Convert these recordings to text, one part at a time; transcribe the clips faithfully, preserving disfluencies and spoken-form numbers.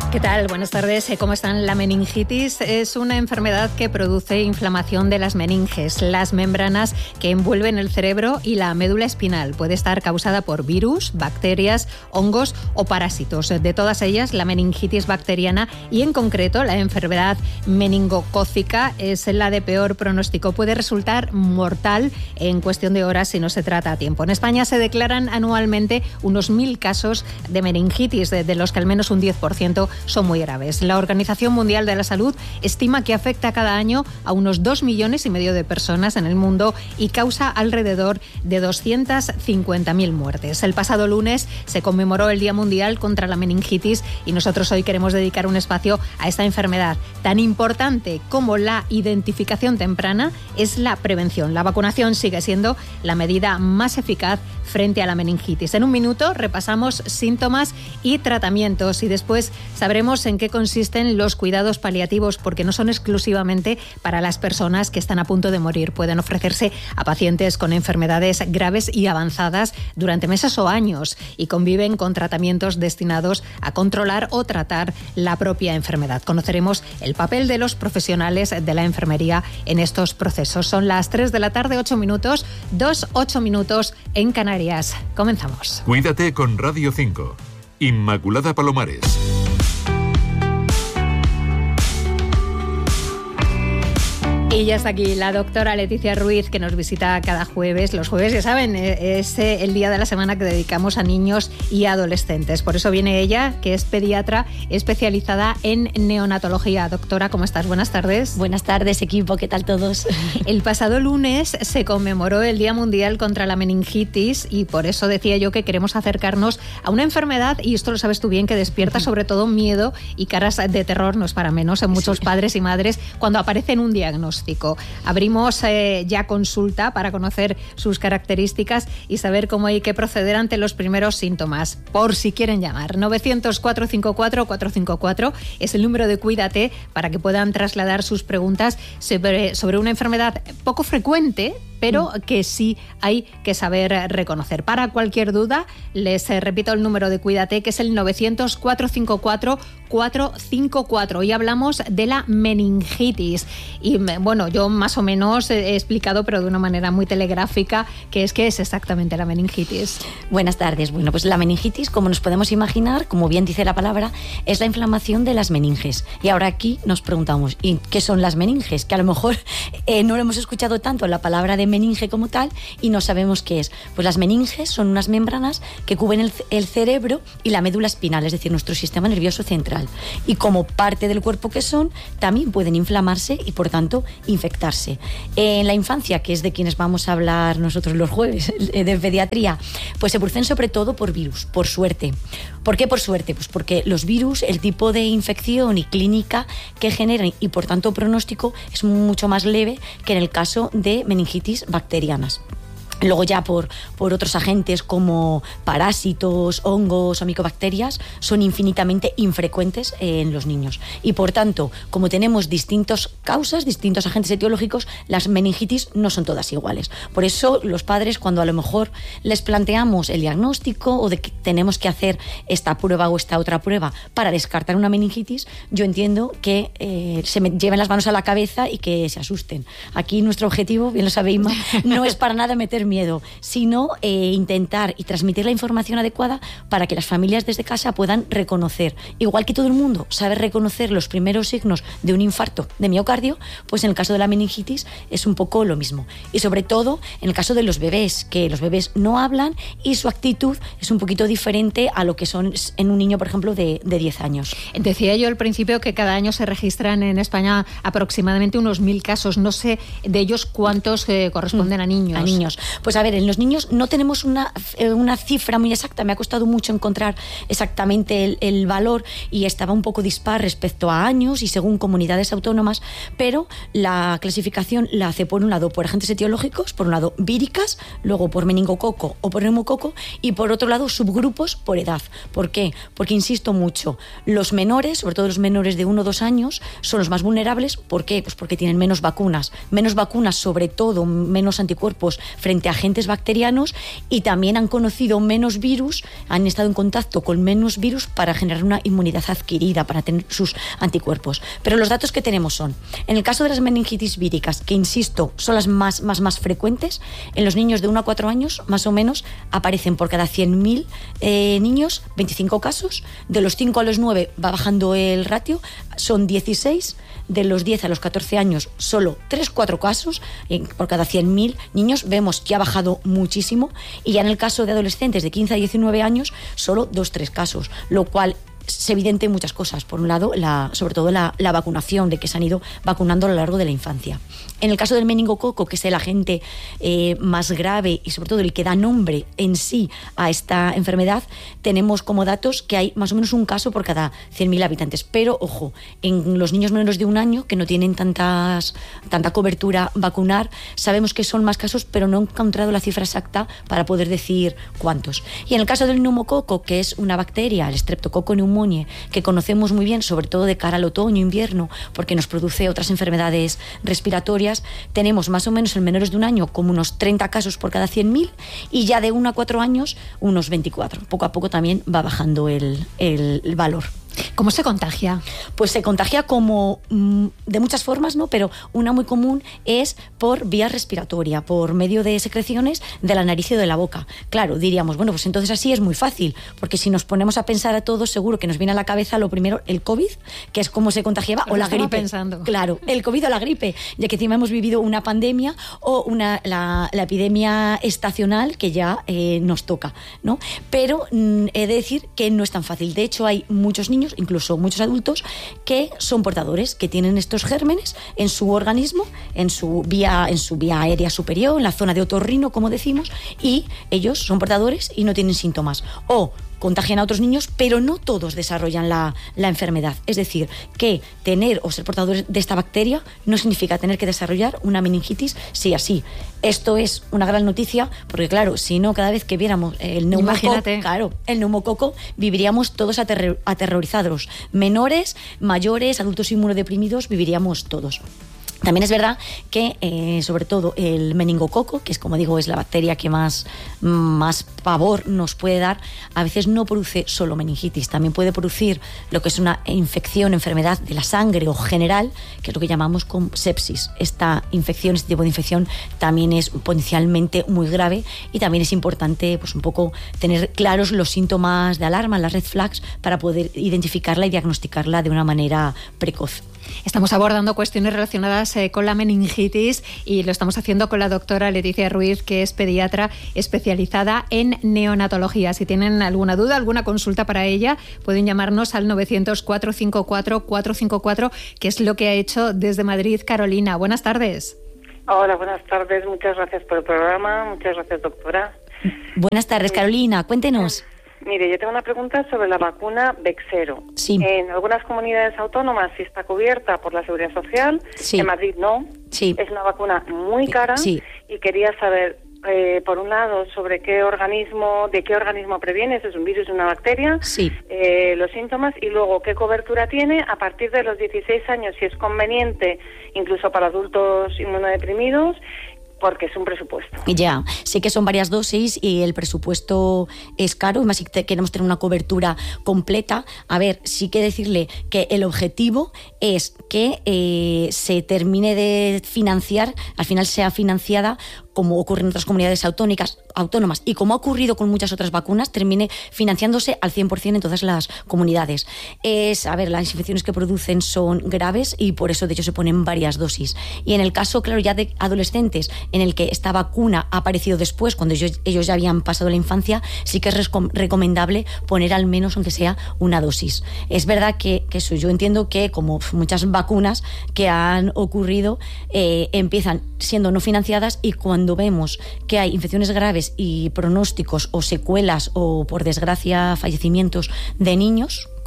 ¿Qué tal? Buenas tardes. ¿Cómo están? La meningitis es una enfermedad que produce inflamación de las meninges, las membranas que envuelven el cerebro y la médula espinal. Puede estar causada por virus, bacterias, hongos o parásitos. De todas ellas, la meningitis bacteriana y en concreto la enfermedad meningocócica es la de peor pronóstico. Puede resultar mortal en cuestión de horas si no se trata a tiempo. En España se declaran anualmente unos mil casos de meningitis, de los que al menos un diez por ciento son muy graves. La Organización Mundial de la Salud estima que afecta cada año a unos dos millones y medio de personas en el mundo y causa alrededor de doscientas cincuenta mil muertes. El pasado lunes se conmemoró el Día Mundial contra la Meningitis y nosotros hoy queremos dedicar un espacio a esta enfermedad. Tan importante como la identificación temprana es la prevención. La vacunación sigue siendo la medida más eficaz frente a la meningitis. En un minuto repasamos síntomas y tratamientos y después sabremos en qué consisten los cuidados paliativos, porque no son exclusivamente para las personas que están a punto de morir. Pueden ofrecerse a pacientes con enfermedades graves y avanzadas durante meses o años y conviven con tratamientos destinados a controlar o tratar la propia enfermedad. Conoceremos el papel de los profesionales de la enfermería en estos procesos. Son las tres de la tarde, ocho minutos, dos, ocho minutos en Canarias. Comenzamos. Cuídate con Radio cinco. Inmaculada Palomares. Y ya está aquí la doctora Leticia Ruiz, que nos visita cada jueves. Los jueves, ya saben, es el día de la semana que dedicamos a niños y adolescentes. Por eso viene ella, que es pediatra especializada en neonatología. Doctora, ¿cómo estás? Buenas tardes. Buenas tardes, equipo. ¿Qué tal todos? El pasado lunes se conmemoró el Día Mundial contra la Meningitis y por eso decía yo que queremos acercarnos a una enfermedad, y esto lo sabes tú bien, que despierta sobre todo miedo y caras de terror, no es para menos, en muchos sí. padres y madres cuando aparece en un diagnóstico. Abrimos eh, ya consulta para conocer sus características y saber cómo hay que proceder ante los primeros síntomas. Por si quieren llamar, novecientos, cuatrocientos cincuenta y cuatro, cuatrocientos cincuenta y cuatro es el número de Cuídate para que puedan trasladar sus preguntas sobre, sobre una enfermedad poco frecuente, pero que sí hay que saber reconocer. Para cualquier duda, les eh, repito el número de Cuídate, que es el novecientos, cuatrocientos cincuenta y cuatro, cuatrocientos cincuenta y cuatro. Hoy hablamos de la meningitis. Y bueno, yo más o menos he explicado, pero de una manera muy telegráfica, qué es, qué es exactamente la meningitis. Buenas tardes. Bueno, pues la meningitis, como nos podemos imaginar, como bien dice la palabra, es la inflamación de las meninges. Y ahora aquí nos preguntamos, ¿y qué son las meninges? Que a lo mejor eh, no lo hemos escuchado tanto la palabra de meninge como tal y no sabemos qué es. Pues las meninges son unas membranas que cubren el, el cerebro y la médula espinal, es decir, nuestro sistema nervioso central. Y como parte del cuerpo que son, también pueden inflamarse y por tanto infectarse. En la infancia, que es de quienes vamos a hablar nosotros los jueves de pediatría, pues se producen sobre todo por virus, por suerte. ¿Por qué por suerte? Pues porque los virus, el tipo de infección y clínica que generan y por tanto pronóstico es mucho más leve que en el caso de meningitis bacterianas. Luego ya por, por otros agentes como parásitos, hongos o micobacterias son infinitamente infrecuentes en los niños. Y por tanto, como tenemos distintas causas, distintos agentes etiológicos, las meningitis no son todas iguales. Por eso los padres, cuando a lo mejor les planteamos el diagnóstico o de que tenemos que hacer esta prueba o esta otra prueba para descartar una meningitis, yo entiendo que eh, se me lleven las manos a la cabeza y que se asusten. Aquí nuestro objetivo, bien lo sabe Inma, no es para nada meter miedo, sino eh, intentar y transmitir la información adecuada para que las familias desde casa puedan reconocer, igual que todo el mundo sabe reconocer los primeros signos de un infarto de miocardio, pues en el caso de la meningitis es un poco lo mismo. Y sobre todo en el caso de los bebés, que los bebés no hablan y su actitud es un poquito diferente a lo que son en un niño, por ejemplo, de, de diez años. Decía yo al principio que cada año se registran en España aproximadamente unos mil casos. No sé de ellos cuántos eh, corresponden a niños. A niños. Pues a ver, en los niños no tenemos una, una cifra muy exacta. Me ha costado mucho encontrar exactamente el, el valor y estaba un poco dispar respecto a años y según comunidades autónomas, pero la clasificación la hace por un lado por agentes etiológicos, por un lado víricas, luego por meningococo o por neumococo y por otro lado subgrupos por edad. ¿Por qué? Porque insisto mucho, los menores, sobre todo los menores de uno o dos años, son los más vulnerables. ¿Por qué? Pues porque tienen menos vacunas. Menos vacunas, sobre todo menos anticuerpos frente frente a agentes bacterianos y también han conocido menos virus, han estado en contacto con menos virus para generar una inmunidad adquirida, para tener sus anticuerpos. Pero los datos que tenemos son, en el caso de las meningitis víricas, que insisto, son las más, más, más frecuentes, en los niños de uno a cuatro años, más o menos, aparecen por cada cien mil eh, niños veinticinco casos, de los cinco a los nueve va bajando el ratio, son dieciséis, de los diez a los catorce años solo tres cuatro casos, por cada cien mil niños vemos que ha bajado muchísimo, y ya en el caso de adolescentes de quince a diecinueve años solo dos tres casos, lo cual es evidente en muchas cosas. Por un lado, la, sobre todo la, la vacunación, de que se han ido vacunando a lo largo de la infancia. En el caso del meningococo, que es el agente eh, más grave y sobre todo el que da nombre en sí a esta enfermedad, tenemos como datos que hay más o menos un caso por cada cien mil habitantes. Pero, ojo, en los niños menores de un año, que no tienen tantas, tanta cobertura vacunar, sabemos que son más casos, pero no he encontrado la cifra exacta para poder decir cuántos. Y en el caso del neumococo, que es una bacteria, el Streptococcus pneumoniae, que conocemos muy bien, sobre todo de cara al otoño, invierno, porque nos produce otras enfermedades respiratorias, tenemos más o menos en menores de un año como unos treinta casos por cada cien mil, y ya de uno a cuatro años unos veinticuatro. Poco a poco también va bajando el, el, el valor. ¿Cómo se contagia? Pues se contagia como mmm, de muchas formas, ¿no? Pero una muy común es por vía respiratoria, por medio de secreciones de la nariz y de la boca. Claro, diríamos, bueno, pues entonces así es muy fácil, porque si nos ponemos a pensar a todos, seguro que nos viene a la cabeza lo primero el COVID, que es cómo se contagiaba, Lo o la gripe. Pensando. Claro, el COVID o la gripe, ya que encima hemos vivido una pandemia o una, la, la epidemia estacional que ya eh, nos toca, ¿no? Pero mmm, he de decir que no es tan fácil. De hecho, hay muchos niños, incluso muchos adultos, que son portadores, que tienen estos gérmenes en su organismo, en su vía, en su vía aérea superior, en la zona de otorrino, como decimos, y ellos son portadores y no tienen síntomas. O contagian a otros niños, pero no todos desarrollan la, la enfermedad. Es decir, que tener o ser portadores de esta bacteria no significa tener que desarrollar una meningitis sí así. Esto es una gran noticia, porque claro, si no, cada vez que viéramos el neumococo, claro, el neumococo, viviríamos todos aterror, aterrorizados. Menores, mayores, adultos inmunodeprimidos, viviríamos todos. También es verdad que, eh, sobre todo, el meningococo, que es, como digo, es la bacteria que más, más pavor nos puede dar, a veces no produce solo meningitis, también puede producir lo que es una infección, enfermedad de la sangre o general, que es lo que llamamos con sepsis. Esta infección, este tipo de infección, también es potencialmente muy grave, y también es importante, pues, un poco tener claros los síntomas de alarma, las red flags, para poder identificarla y diagnosticarla de una manera precoz. Estamos abordando cuestiones relacionadas eh, con la meningitis, y lo estamos haciendo con la doctora Leticia Ruiz, que es pediatra especializada en neonatología. Si tienen alguna duda, alguna consulta para ella, pueden llamarnos al novecientos, cuatrocientos cincuenta y cuatro, cuatrocientos cincuenta y cuatro, que es lo que ha hecho desde Madrid Carolina. Buenas tardes. Hola, buenas tardes. Muchas gracias por el programa. Muchas gracias, doctora. Buenas tardes, Carolina. Cuéntenos. Mire, yo tengo una pregunta sobre la vacuna Bexsero. Sí. En algunas comunidades autónomas sí está cubierta por la Seguridad Social, sí. En Madrid no. Sí. Es una vacuna muy cara, sí. Y quería saber, eh, por un lado, sobre qué organismo, de qué organismo previene, si es un virus o una bacteria, sí. eh, los síntomas, y luego qué cobertura tiene a partir de los dieciséis años, si es conveniente, incluso para adultos inmunodeprimidos, porque es un presupuesto. Ya, sé que son varias dosis y el presupuesto es caro, y más si te, queremos tener una cobertura completa. A ver, sí que decirle que el objetivo es que eh, se termine de financiar, al final sea financiada, como ocurre en otras comunidades autónicas, autónomas, y como ha ocurrido con muchas otras vacunas, termine financiándose al cien por ciento en todas las comunidades. Es, a ver, las infecciones que producen son graves, y por eso de hecho se ponen varias dosis. Y en el caso, claro, ya de adolescentes, en el que esta vacuna ha aparecido después, cuando ellos, ellos ya habían pasado la infancia, sí que es recom- recomendable poner al menos, aunque sea, una dosis. Es verdad que, que eso, yo entiendo que, como muchas vacunas que han ocurrido, eh, empiezan siendo no financiadas, y cuando vemos que hay infecciones graves y pronósticos o secuelas o, por desgracia, fallecimientos de niños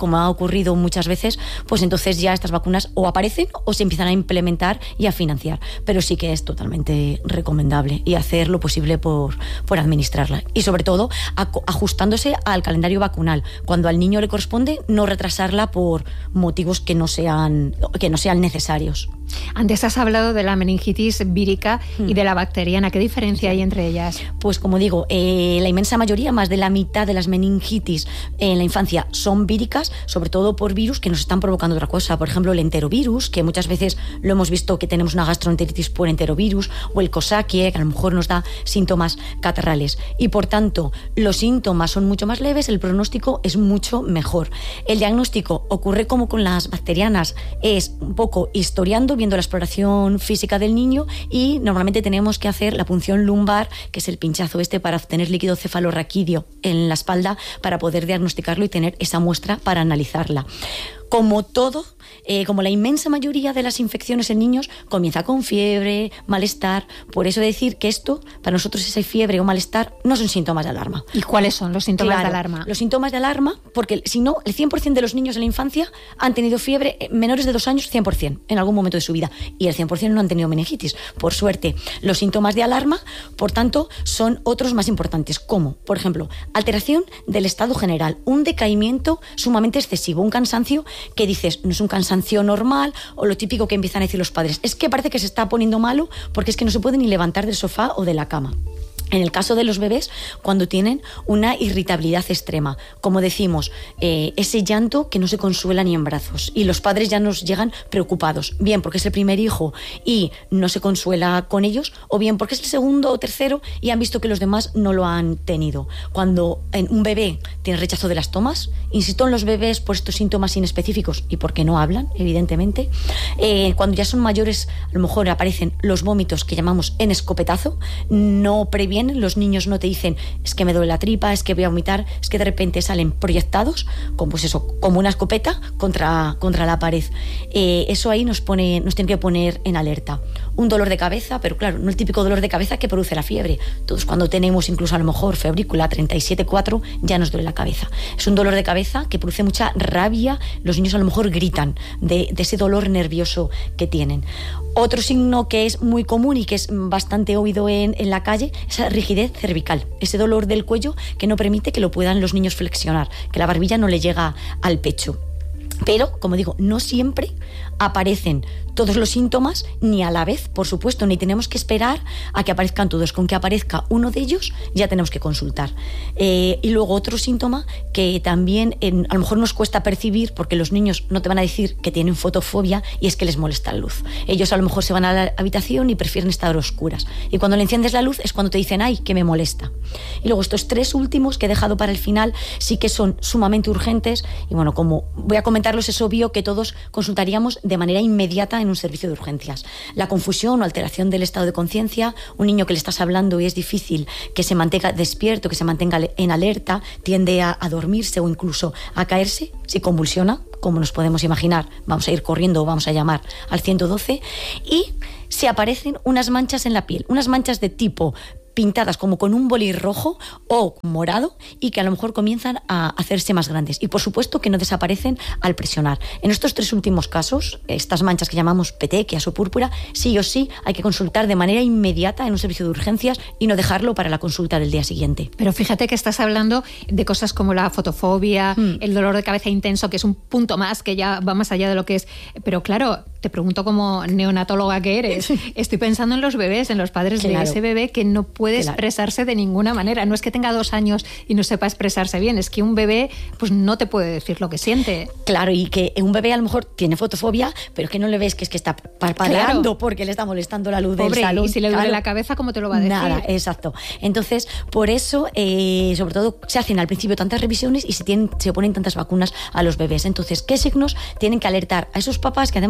como ha ocurrido muchas veces, pues entonces ya estas vacunas o aparecen o se empiezan a implementar y a financiar. Pero sí que es totalmente recomendable y hacer lo posible por, por administrarla. Y sobre todo ajustándose al calendario vacunal. Cuando al niño le corresponde, no retrasarla por motivos que no sean, que no sean necesarios. Antes has hablado de la meningitis vírica hmm. y de la bacteriana. ¿Qué diferencia hay entre ellas? Pues como digo, eh, la inmensa mayoría, más de la mitad de las meningitis en la infancia son víricas, sobre todo por virus que nos están provocando otra cosa. Por ejemplo, el enterovirus, que muchas veces lo hemos visto que tenemos una gastroenteritis por enterovirus, o el cosaquie, que a lo mejor nos da síntomas catarrales. Y por tanto, los síntomas son mucho más leves, el pronóstico es mucho mejor. El diagnóstico ocurre como con las bacterianas, es un poco historiando, viendo la exploración física del niño, y normalmente tenemos que hacer la punción lumbar, que es el pinchazo este para obtener líquido cefalorraquídeo en la espalda para poder diagnosticarlo y tener esa muestra para analizarla. Como todo, eh, como la inmensa mayoría de las infecciones en niños, comienza con fiebre, malestar. Por eso decir que esto, para nosotros esa fiebre o malestar, no son síntomas de alarma. ¿Y cuáles son los síntomas claro, de alarma? Los síntomas de alarma, porque si no, el cien por ciento de los niños en la infancia han tenido fiebre, menores de dos años, cien por ciento, en algún momento de su vida. Y el cien por ciento no han tenido meningitis, por suerte. Los síntomas de alarma, por tanto, son otros más importantes, como, por ejemplo, alteración del estado general, un decaimiento sumamente excesivo, un cansancio que dices, no es un cansancio normal, o lo típico que empiezan a decir los padres, es que parece que se está poniendo malo porque es que no se puede ni levantar del sofá o de la cama. En el caso de los bebés, cuando tienen una irritabilidad extrema, como decimos, eh, ese llanto que no se consuela ni en brazos, y los padres ya nos llegan preocupados, bien porque es el primer hijo y no se consuela con ellos, o bien porque es el segundo o tercero y han visto que los demás no lo han tenido. Cuando en un bebé tiene rechazo de las tomas, insisto en los bebés por estos síntomas inespecíficos y porque no hablan, evidentemente, eh, cuando ya son mayores, a lo mejor aparecen los vómitos que llamamos en escopetazo, no previenen. Los niños no te dicen, es que me duele la tripa, es que voy a vomitar, es que de repente salen proyectados, como, pues eso, como una escopeta contra, contra la pared. Eh, eso ahí nos, pone, nos tiene que poner en alerta. Un dolor de cabeza, pero claro, no el típico dolor de cabeza que produce la fiebre. Todos cuando tenemos incluso a lo mejor febrícula treinta y siete cuatro ya nos duele la cabeza. Es un dolor de cabeza que produce mucha rabia, los niños a lo mejor gritan de, de ese dolor nervioso que tienen. Otro signo que es muy común y que es bastante oído en, en la calle es la rigidez cervical, ese dolor del cuello que no permite que lo puedan los niños flexionar, que la barbilla no le llega al pecho. Pero, como digo, no siempre aparecen todos los síntomas ni a la vez, por supuesto, ni tenemos que esperar a que aparezcan todos. Con que aparezca uno de ellos ya tenemos que consultar. Eh, y luego otro síntoma que también en, a lo mejor nos cuesta percibir, porque los niños no te van a decir que tienen fotofobia, y es que les molesta la luz. Ellos a lo mejor se van a la habitación y prefieren estar a oscuras. Y cuando le enciendes la luz es cuando te dicen, ay, que me molesta. Y luego estos tres últimos que he dejado para el final sí que son sumamente urgentes, y bueno, como voy a comentarlos, es obvio que todos consultaríamos de manera inmediata en un servicio de urgencias. La confusión o alteración del estado de conciencia, un niño que le estás hablando y es difícil que se mantenga despierto, que se mantenga en alerta, tiende a, a dormirse o incluso a caerse, si convulsiona, como nos podemos imaginar, vamos a ir corriendo o vamos a llamar al ciento doce, y se aparecen unas manchas en la piel, unas manchas de tipo pintadas como con un boli rojo o morado, y que a lo mejor comienzan a hacerse más grandes, y por supuesto que no desaparecen al presionar. En estos tres últimos casos, estas manchas que llamamos petequias o púrpura, sí o sí hay que consultar de manera inmediata en un servicio de urgencias y no dejarlo para la consulta del día siguiente. Pero fíjate que estás hablando de cosas como la fotofobia, mm. el dolor de cabeza intenso, que es un punto más que ya va más allá de lo que es, pero claro, te pregunto como neonatóloga que eres, estoy pensando en los bebés, en los padres claro. de ese bebé que no puede claro. expresarse de ninguna manera. No es que tenga dos años y no sepa expresarse bien, es que un bebé pues no te puede decir lo que siente. Claro, y que un bebé a lo mejor tiene fotofobia, pero que no le ves que es que está parpadeando claro. porque le está molestando la luz Pobre, del salón. Y si le duele claro. la cabeza, ¿cómo te lo va a decir? Nada, exacto. Entonces, por eso, eh, sobre todo, se hacen al principio tantas revisiones y se, tienen, se ponen tantas vacunas a los bebés. Entonces, ¿qué signos tienen que alertar a esos papás que además están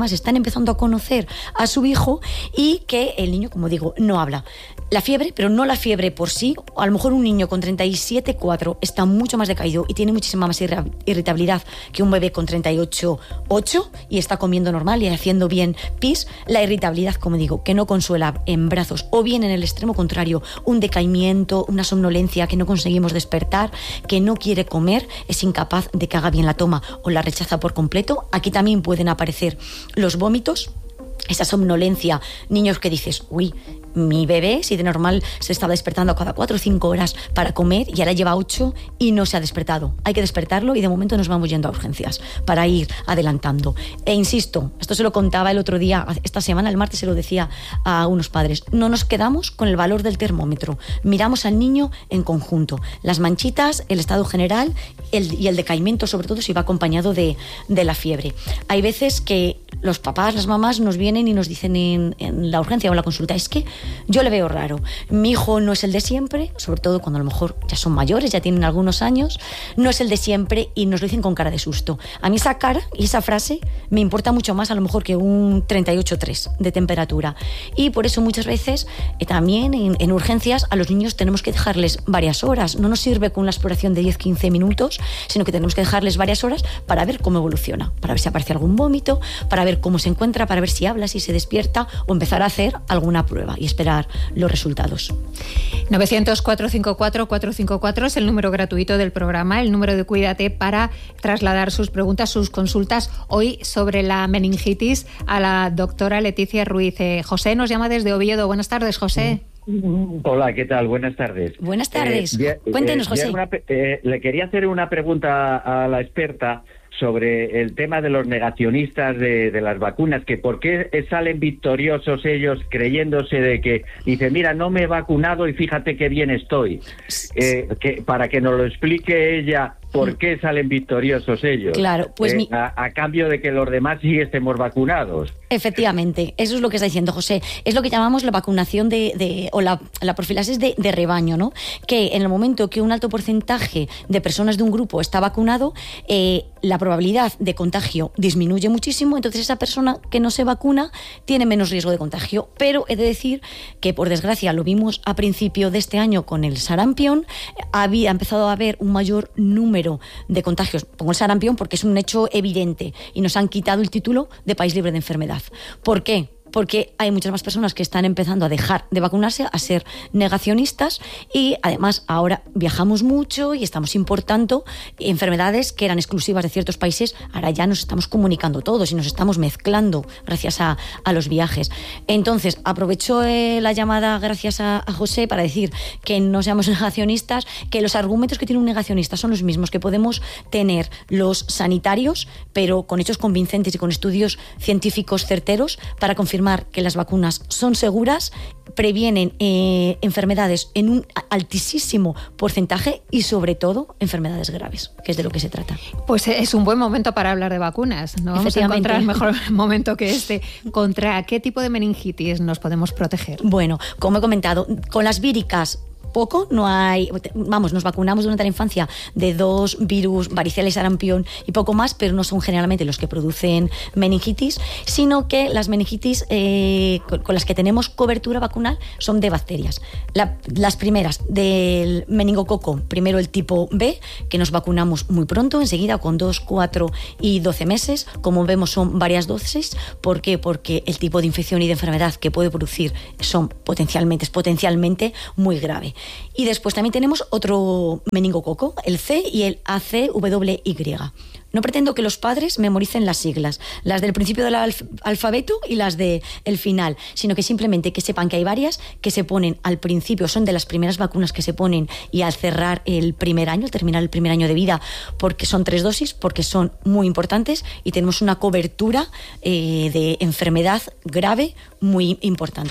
empezando a conocer a su hijo y que el niño, como digo, no habla. La fiebre, pero no la fiebre por sí. A lo mejor un niño con treinta y siete coma cuatro está mucho más decaído y tiene muchísima más irritabilidad que un bebé con treinta y ocho coma ocho y está comiendo normal y haciendo bien pis. La irritabilidad, como digo, que no consuela en brazos, o bien en el extremo contrario, un decaimiento, una somnolencia, que no conseguimos despertar, que no quiere comer, es incapaz de que haga bien la toma o la rechaza por completo. Aquí también pueden aparecer los vómitos, esa somnolencia, niños que dices, uy, mi bebé, si de normal se estaba despertando cada cuatro o cinco horas para comer y ahora lleva ocho y no se ha despertado. Hay que despertarlo y de momento nos vamos yendo a urgencias para ir adelantando. E insisto, esto se lo contaba el otro día, esta semana, el martes se lo decía a unos padres, no nos quedamos con el valor del termómetro, miramos al niño en conjunto, las manchitas, el estado general el, y el decaimiento, sobre todo si va acompañado de, de la fiebre. Hay veces que los papás, las mamás nos vienen y nos dicen en, en la urgencia o en la consulta, es que yo le veo raro, mi hijo no es el de siempre, sobre todo cuando a lo mejor ya son mayores, ya tienen algunos años, no es el de siempre, y nos lo dicen con cara de susto. A mí esa cara y esa frase me importa mucho más a lo mejor que un treinta y ocho coma tres de temperatura, y por eso muchas veces eh, también en, en urgencias a los niños tenemos que dejarles varias horas. No nos sirve con una exploración de diez a quince minutos, sino que tenemos que dejarles varias horas para ver cómo evoluciona, para ver si aparece algún vómito, para ver cómo se encuentra, para ver si habla, si se despierta, o empezar a hacer alguna prueba y esperar los resultados. novecientos, cuatrocientos cincuenta y cuatro, cuatrocientos cincuenta y cuatro es el número gratuito del programa, el número de Cuídate, para trasladar sus preguntas, sus consultas hoy sobre la meningitis a la doctora Leticia Ruiz. Eh, José nos llama desde Oviedo. Buenas tardes, José. Hola, ¿qué tal? Buenas tardes. Buenas tardes. Eh, Cuéntenos, eh, José. Una, eh, le quería hacer una pregunta a la experta sobre el tema de los negacionistas de, de las vacunas, que por qué salen victoriosos ellos creyéndose de que dicen, mira, no me he vacunado y fíjate qué bien estoy. Eh, que, para que nos lo explique ella, ¿por qué salen victoriosos ellos? Claro, pues eh, mi... a, a cambio de que los demás sí estemos vacunados. Efectivamente, eso es lo que está diciendo José. Es lo que llamamos la vacunación de, de o la, la profilaxis de, de rebaño, ¿no? Que en el momento que un alto porcentaje de personas de un grupo está vacunado, eh, la probabilidad de contagio disminuye muchísimo, entonces esa persona que no se vacuna tiene menos riesgo de contagio. Pero he de decir que, por desgracia, lo vimos a principio de este año con el sarampión, había empezado a haber un mayor número de contagios. Pongo el sarampión porque es un hecho evidente y nos han quitado el título de país libre de enfermedad. ¿Por qué? Porque hay muchas más personas que están empezando a dejar de vacunarse, a ser negacionistas, y además ahora viajamos mucho y estamos importando enfermedades que eran exclusivas de ciertos países. Ahora ya nos estamos comunicando todos y nos estamos mezclando gracias a, a los viajes. Entonces, aprovecho eh, la llamada gracias a, a José para decir que no seamos negacionistas, que los argumentos que tiene un negacionista son los mismos que podemos tener los sanitarios, pero con hechos convincentes y con estudios científicos certeros para confirmar que las vacunas son seguras, previenen eh, enfermedades en un altísimo porcentaje y, sobre todo, enfermedades graves, que es de lo que se trata. Pues es un buen momento para hablar de vacunas. No vamos a encontrar mejor momento que este. ¿Contra qué tipo de meningitis nos podemos proteger? Bueno, como he comentado, con las víricas poco, no hay, vamos, nos vacunamos durante la infancia de dos virus, varicela y sarampión, y poco más, pero no son generalmente los que producen meningitis, sino que las meningitis eh, con, con las que tenemos cobertura vacunal son de bacterias. La, las primeras del meningococo, primero el tipo B, que nos vacunamos muy pronto, enseguida con dos, cuatro y doce meses. Como vemos, son varias dosis. ¿Por qué? Porque el tipo de infección y de enfermedad que puede producir son potencialmente, es potencialmente muy grave. Y después también tenemos otro meningococo, el C y el A C W Y. No pretendo que los padres memoricen las siglas, las del principio del alf- alfabeto y las del final, sino que simplemente que sepan que hay varias que se ponen al principio, son de las primeras vacunas que se ponen, y al cerrar el primer año, al terminar el primer año de vida, porque son tres dosis, porque son muy importantes y tenemos una cobertura eh, de enfermedad grave muy importante.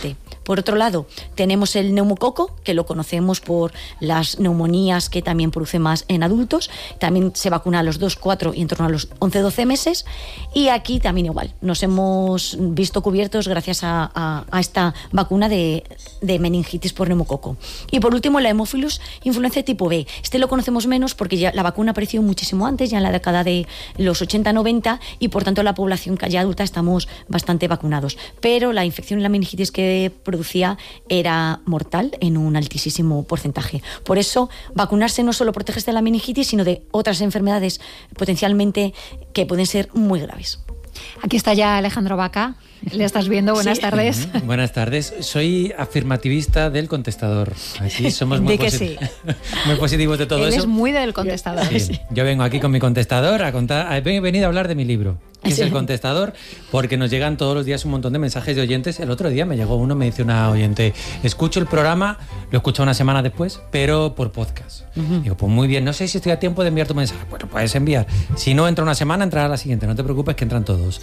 Por otro lado, tenemos el neumococo, que lo conocemos por las neumonías que también produce más en adultos. También se vacuna a los dos, cuatro y en torno a los once, doce meses. Y aquí también igual, nos hemos visto cubiertos gracias a, a, a esta vacuna de, de meningitis por neumococo. Y por último, la Haemophilus influenzae tipo B. Este lo conocemos menos porque ya la vacuna apareció muchísimo antes, ya en la década de los ochenta noventa, y por tanto la población ya adulta estamos bastante vacunados. Pero la infección y la meningitis que producía era mortal en un altísimo porcentaje. Por eso, vacunarse no solo protege de la meningitis, sino de otras enfermedades potencialmente que pueden ser muy graves. Aquí está ya Alejandro Vaca. ¿Le estás viendo? Buenas sí. tardes. Uh-huh. Buenas tardes. Soy afirmativista del contestador. Aquí somos muy, posit- sí. muy positivos de todo Él eso. Él es muy del contestador. Sí. Sí. Yo vengo aquí con mi contestador a contar. He venido a hablar de mi libro, que sí. es El Contestador, porque nos llegan todos los días un montón de mensajes de oyentes. El otro día me llegó uno, me dice una oyente, escucho el programa, lo escucho una semana después, pero por podcast. Uh-huh. Digo, pues muy bien, no sé si estoy a tiempo de enviar tu mensaje. Bueno, puedes enviar. Si no entra una semana, entrará la siguiente. No te preocupes que entran todos.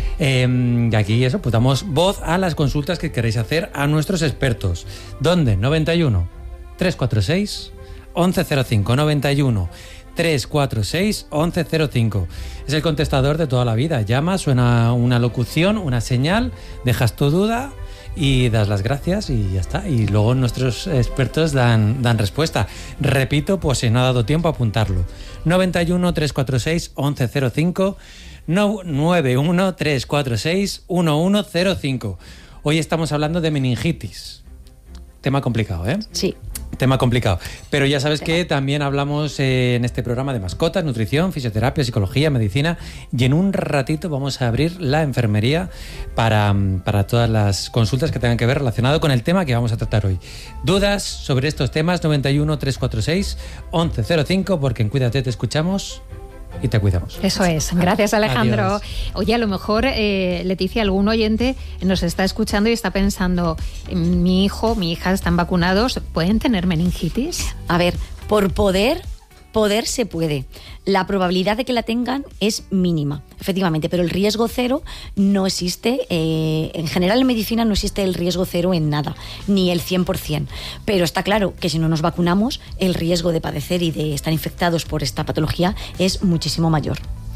Eh, y aquí eso, pues damos voz a las consultas que queréis hacer a nuestros expertos. ¿Dónde? noventa y uno, trescientos cuarenta y seis, once cero cinco. noventa y uno, trescientos cuarenta y seis, once cero cinco. Es el contestador de toda la vida. Llama, suena una locución, una señal, dejas tu duda y das las gracias y ya está. Y luego nuestros expertos dan, dan respuesta. Repito, pues si no ha dado tiempo a apuntarlo. noventa y uno, trescientos cuarenta y seis, once cero cinco. nueve uno, trescientos cuarenta y seis, once cero cinco. Hoy estamos hablando de meningitis. Tema complicado, ¿eh? Sí. Tema complicado. Pero ya sabes que también hablamos eh, en este programa de mascotas, nutrición, fisioterapia, psicología, medicina. Y en un ratito vamos a abrir la enfermería para, para todas las consultas que tengan que ver relacionado con el tema que vamos a tratar hoy. Dudas sobre estos temas, noventa y uno, trescientos cuarenta y seis, once cero cinco, porque en Cuídate te escuchamos y te cuidamos. Eso es. Gracias, Alejandro. Adiós. Oye, a lo mejor, eh, Leticia, algún oyente nos está escuchando y está pensando, mi hijo, mi hija están vacunados, ¿pueden tener meningitis? A ver, por poder, poder se puede. La probabilidad de que la tengan es mínima, efectivamente, pero el riesgo cero no existe. Eh, en general, en medicina no existe el riesgo cero en nada, ni el cien por ciento. Pero está claro que si no nos vacunamos, el riesgo de padecer y de estar infectados por esta patología es muchísimo mayor.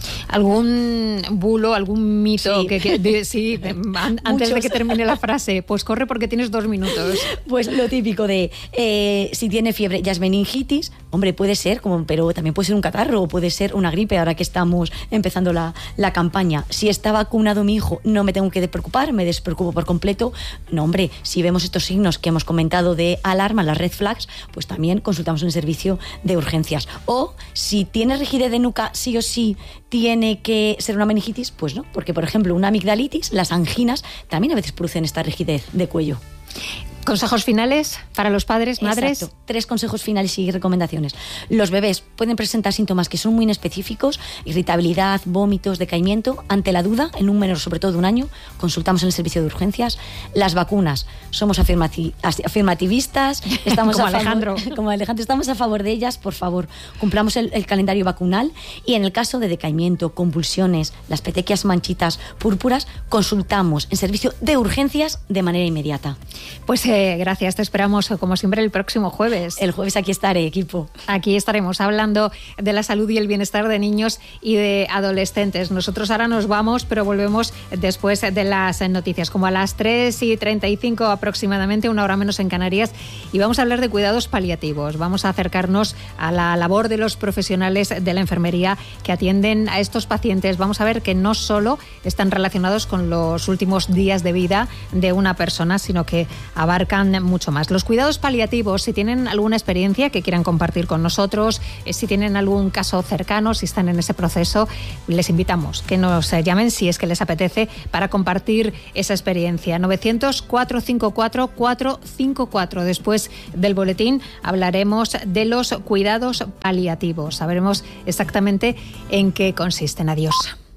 ¿Algún bulo, algún mito? Sí, que, que de, sí an, antes de que termine la frase, pues corre porque tienes dos minutos. Pues lo típico de, eh, si tiene fiebre, ya es meningitis. Hombre, puede ser, como, pero también puede ser un catarro o puede ser una gripe, ahora que estamos empezando la, la campaña. Si está vacunado mi hijo, no me tengo que preocupar, me despreocupo por completo. No, hombre, si vemos estos signos que hemos comentado de alarma, las red flags, pues también consultamos en el servicio de urgencias. O si tiene rigidez de nuca, sí o sí tiene que ser una meningitis, pues no, porque por ejemplo una amigdalitis, las anginas, también a veces producen esta rigidez de cuello. ¿Consejos finales para los padres, madres? Exacto. Tres consejos finales y recomendaciones. Los bebés pueden presentar síntomas que son muy inespecíficos, irritabilidad, vómitos, decaimiento. Ante la duda, en un menor sobre todo de un año, consultamos en el servicio de urgencias. Las vacunas, somos afirmati- afirmativistas, estamos como a favor, Alejandro. como Alejandro, estamos a favor de ellas, por favor, cumplamos el, el calendario vacunal y en el caso de decaimiento, convulsiones, las petequias manchitas, púrpuras, consultamos en servicio de urgencias de manera inmediata. Pues eh, gracias, te esperamos como siempre el próximo jueves. El jueves aquí estaré, equipo. Aquí estaremos hablando de la salud y el bienestar de niños y de adolescentes. Nosotros ahora nos vamos, pero volvemos después de las noticias, como a las tres y treinta y cinco aproximadamente, una hora menos en Canarias, y vamos a hablar de cuidados paliativos. Vamos a acercarnos a la labor de los profesionales de la enfermería que atienden a estos pacientes. Vamos a ver que no solo están relacionados con los últimos días de vida de una persona, sino que abarcan mucho más. Los cuidados paliativos, si tienen alguna experiencia que quieran compartir con nosotros, eh, si tienen algún caso cercano, si están en ese proceso, les invitamos que nos eh, llamen si es que les apetece para compartir esa experiencia. novecientos, cuatrocientos cincuenta y cuatro, cuatrocientos cincuenta y cuatro. Después del boletín hablaremos de los cuidados paliativos. Sabremos exactamente en qué consisten. Adiós.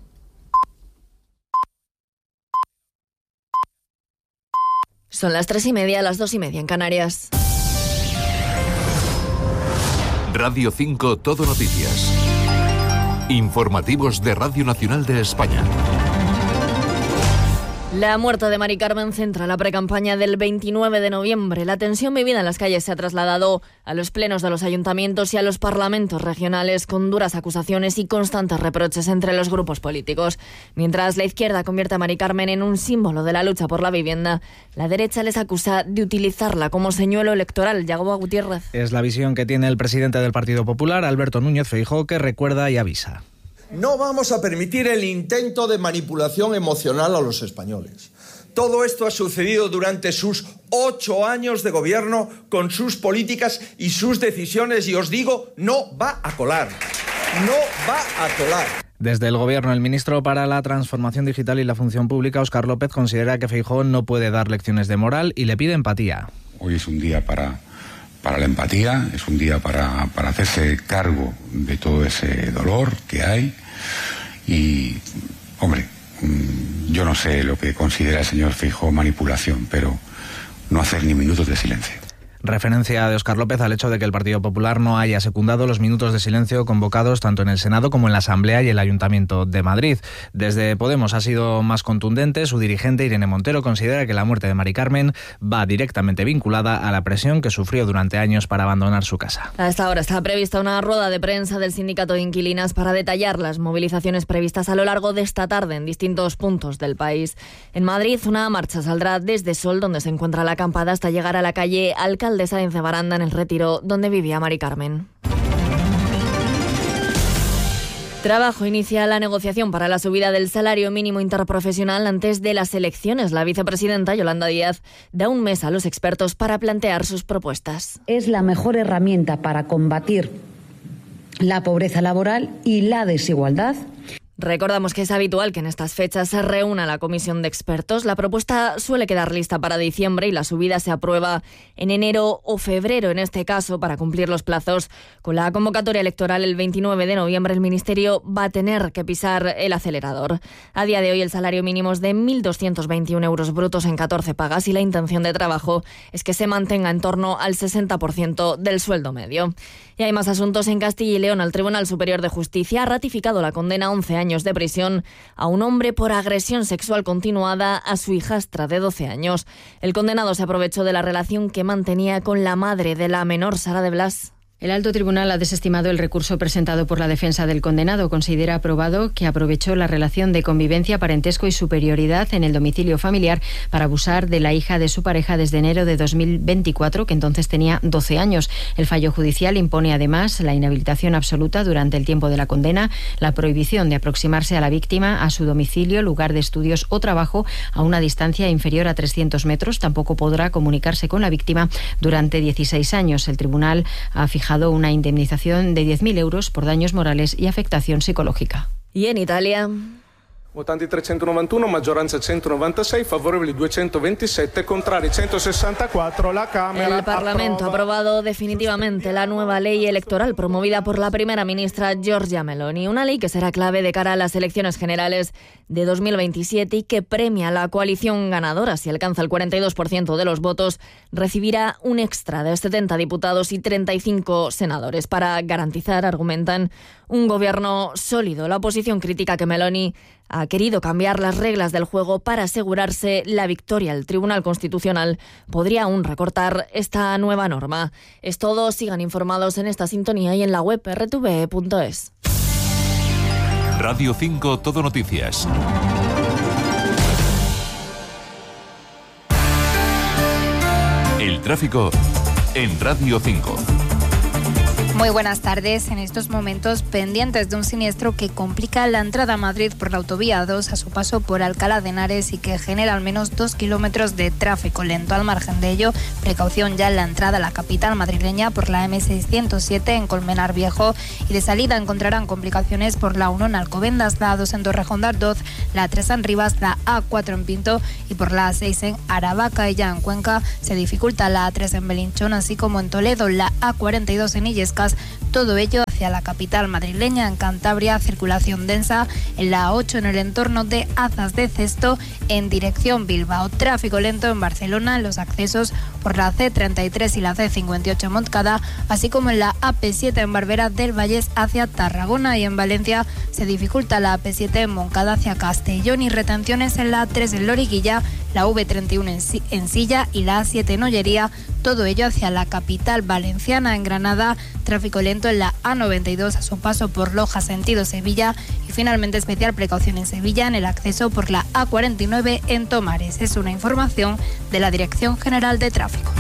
Son las tres y media, las dos y media en Canarias. Radio cinco Todo Noticias. Informativos de Radio Nacional de España. La muerte de Mari Carmen centra la precampaña del veintinueve de noviembre. La tensión vivida en las calles se ha trasladado a los plenos de los ayuntamientos y a los parlamentos regionales, con duras acusaciones y constantes reproches entre los grupos políticos. Mientras la izquierda convierte a Mari Carmen en un símbolo de la lucha por la vivienda, la derecha les acusa de utilizarla como señuelo electoral. Yagoba Gutiérrez. Es la visión que tiene el presidente del Partido Popular, Alberto Núñez Feijóo, que recuerda y avisa. No vamos a permitir el intento de manipulación emocional a los españoles. Todo esto ha sucedido durante sus ocho años de gobierno, con sus políticas y sus decisiones, y os digo, no va a colar. No va a colar. Desde el Gobierno, el ministro para la Transformación Digital y la Función Pública, Óscar López, considera que Feijóo no puede dar lecciones de moral y le pide empatía. Hoy es un día para... para la empatía, es un día para, para hacerse cargo de todo ese dolor que hay y, hombre, yo no sé lo que considera el señor Feijóo manipulación, pero no hacer ni minutos de silencio. Referencia de Óscar López al hecho de que el Partido Popular no haya secundado los minutos de silencio convocados tanto en el Senado como en la Asamblea y el Ayuntamiento de Madrid. Desde Podemos ha sido más contundente. Su dirigente, Irene Montero, considera que la muerte de Mari Carmen va directamente vinculada a la presión que sufrió durante años para abandonar su casa. A esta hora está prevista una rueda de prensa del Sindicato de Inquilinas para detallar las movilizaciones previstas a lo largo de esta tarde en distintos puntos del país. En Madrid, una marcha saldrá desde Sol, donde se encuentra la acampada, hasta llegar a la calle Alcalde de Sáenz de Baranda, en el Retiro, donde vivía Mari Carmen. Trabajo inicia la negociación para la subida del salario mínimo interprofesional antes de las elecciones. La vicepresidenta Yolanda Díaz da un mes a los expertos para plantear sus propuestas. Es la mejor herramienta para combatir la pobreza laboral y la desigualdad. Recordamos que es habitual que en estas fechas se reúna la comisión de expertos. La propuesta suele quedar lista para diciembre y la subida se aprueba en enero o febrero, en este caso, para cumplir los plazos. Con la convocatoria electoral el veintinueve de noviembre, el Ministerio va a tener que pisar el acelerador. A día de hoy el salario mínimo es de mil doscientos veintiún euros brutos en catorce pagas y la intención de trabajo es que se mantenga en torno al sesenta por ciento del sueldo medio. Y hay más asuntos en Castilla y León. El Tribunal Superior de Justicia ha ratificado la condena a once años de prisión a un hombre por agresión sexual continuada a su hijastra de doce años. El condenado se aprovechó de la relación que mantenía con la madre de la menor, Sara de Blas. El alto tribunal ha desestimado el recurso presentado por la defensa del condenado. Considera aprobado que aprovechó la relación de convivencia, parentesco y superioridad en el domicilio familiar para abusar de la hija de su pareja desde enero de dos mil veinticuatro, que entonces tenía doce años. El fallo judicial impone además la inhabilitación absoluta durante el tiempo de la condena, la prohibición de aproximarse a la víctima a su domicilio, lugar de estudios o trabajo a una distancia inferior a trescientos metros. Tampoco podrá comunicarse con la víctima durante dieciséis años. El tribunal ha fijado una indemnización de diez mil euros por daños morales y afectación psicológica. Y en Italia... Votanti trecentonovantuno, maggioranza centonovantasei, favorevoli duecentoventisette, contrari centosessantaquattro. La Cámara El Parlamento ha aprobado definitivamente la nueva ley electoral promovida por la primera ministra Giorgia Meloni. Una ley que será clave de cara a las elecciones generales de dos mil veintisiete y que premia a la coalición ganadora. Si alcanza el cuarenta y dos por ciento de los votos, recibirá un extra de setenta diputados y treinta y cinco senadores para garantizar, argumentan, un gobierno sólido. La oposición critica que Meloni ha querido cambiar las reglas del juego para asegurarse la victoria. El Tribunal Constitucional podría aún recortar esta nueva norma. Es todo. Sigan informados en esta sintonía y en la web erre te ve punto es. Radio cinco Todo Noticias. El tráfico en Radio cinco. Muy buenas tardes. En estos momentos pendientes de un siniestro que complica la entrada a Madrid por la autovía dos a su paso por Alcalá de Henares y que genera al menos dos kilómetros de tráfico lento. Al margen de ello, precaución ya en la entrada a la capital madrileña por la eme seiscientos siete en Colmenar Viejo, y de salida encontrarán complicaciones por la uno en Alcobendas, la dos en Torrejón de Ardoz, la tres en Rivas, la a cuatro en Pinto y por la a seis en Aravaca. Y ya en Cuenca se dificulta la a tres en Belinchón, así como en Toledo, la a cuarenta y dos en Illescas horas. Todo ello hacia la capital madrileña. En Cantabria, circulación densa en la A ocho en el entorno de Azas de Cesto en dirección Bilbao. Tráfico lento en Barcelona en los accesos por la C treinta y tres y la C cincuenta y ocho en Montcada, así como en la A P siete en Barberá del Vallés hacia Tarragona, y en Valencia se dificulta la A P siete en Moncada hacia Castellón y retenciones en la A tres en Loriguilla, la V treinta y uno en Silla y la A siete en Ollería, todo ello hacia la capital valenciana. En Granada, tráfico lento en la A noventa y dos a su paso por Loja sentido Sevilla, y finalmente especial precaución en Sevilla en el acceso por la A cuarenta y nueve en Tomares. Es una información de la Dirección General de Tráfico.